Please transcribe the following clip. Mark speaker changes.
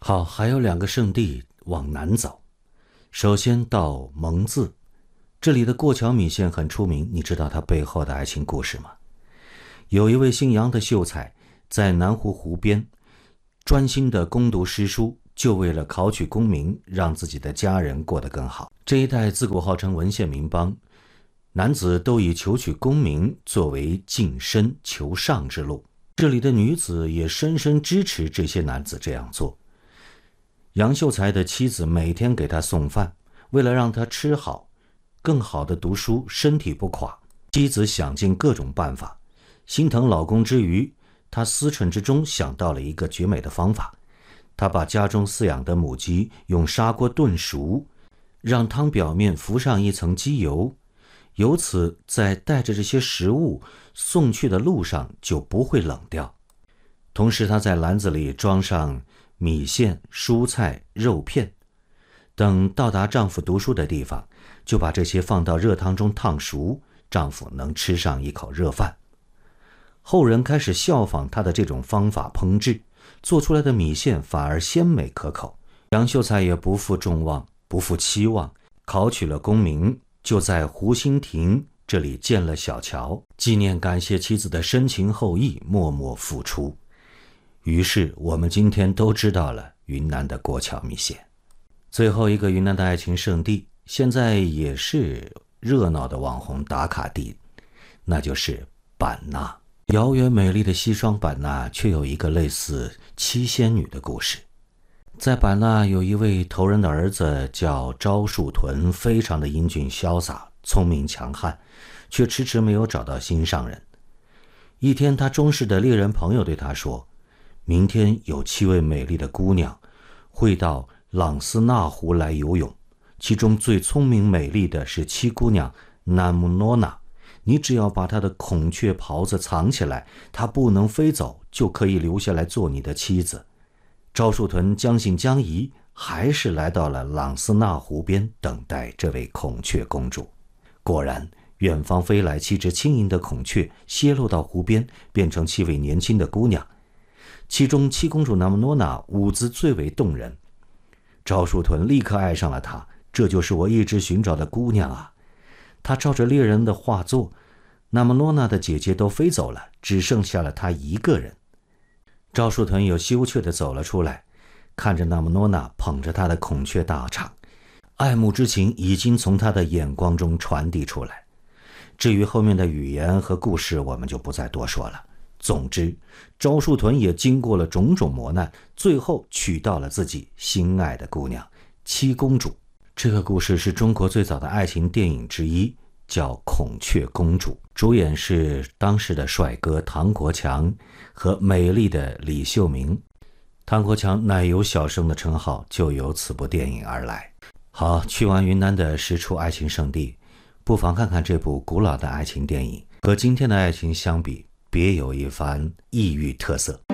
Speaker 1: 好，还有2个圣地往南走。首先到蒙自，这里的过桥米线很出名，你知道它背后的爱情故事吗？有一位姓杨的秀才在南湖湖边专心地攻读诗书，就为了考取功名，让自己的家人过得更好。这一带自古号称文献名邦，男子都以求取功名作为晋升求上之路，这里的女子也深深支持这些男子这样做。杨秀才的妻子每天给他送饭，为了让他吃好，更好的读书，身体不垮，妻子想尽各种办法。心疼老公之余，她思忖之中想到了一个绝美的方法。她把家中饲养的母鸡用砂锅炖熟，让汤表面浮上一层鸡油，由此在带着这些食物送去的路上就不会冷掉。同时她在篮子里装上米线、蔬菜、肉片，等到达丈夫读书的地方，就把这些放到热汤中烫熟，丈夫能吃上一口热饭。后人开始效仿她的这种方法烹制，做出来的米线反而鲜美可口。杨秀才也不负众望，不负期望，考取了功名，就在湖心亭这里建了小桥，纪念感谢妻子的深情厚谊，默默付出。于是我们今天都知道了云南的过桥米线。最后一个云南的爱情圣地，现在也是热闹的网红打卡地，那就是版纳。遥远美丽的西双版纳却有一个类似七仙女的故事。在版纳有一位头人的儿子叫昭树屯，非常的英俊潇洒，聪明强悍，却迟迟没有找到心上人。一天，他忠实的猎人朋友对他说，明天有7位美丽的姑娘会到朗斯纳湖来游泳，其中最聪明美丽的是七姑娘南木诺娜，你只要把她的孔雀袍子藏起来，她不能飞走，就可以留下来做你的妻子。昭树屯将信将疑，还是来到了朗斯纳湖边等待这位孔雀公主。果然，远方飞来7只轻盈的孔雀，泄露到湖边，变成7位年轻的姑娘。其中七公主南木诺娜舞姿最为动人，昭树屯立刻爱上了她，这就是我一直寻找的姑娘啊！他照着猎人的话做，南木诺娜的姐姐都飞走了，只剩下了他一个人。昭树屯有羞怯地走了出来，看着南木诺娜捧着他的孔雀大氅，爱慕之情已经从他的眼光中传递出来。至于后面的语言和故事，我们就不再多说了。总之，昭树屯也经过了种种磨难，最后娶到了自己心爱的姑娘七公主。这个故事是中国最早的爱情电影之一，叫《孔雀公主》，主演是当时的帅哥唐国强和美丽的李秀明。唐国强奶油小生的称号就由此部电影而来。好，去完云南的10处爱情圣地，不妨看看这部古老的爱情电影，和今天的爱情相比，别有一番异域特色。